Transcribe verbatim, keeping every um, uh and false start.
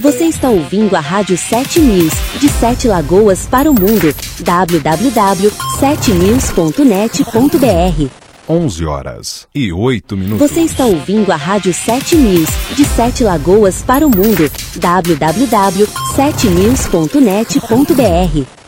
Você está ouvindo a Rádio sete News, de Sete Lagoas para o mundo. w w w ponto sete news ponto net ponto b r. onze horas e oito minutos. Você está ouvindo a Rádio sete News, de Sete Lagoas para o mundo. w w w ponto sete news ponto net ponto b r.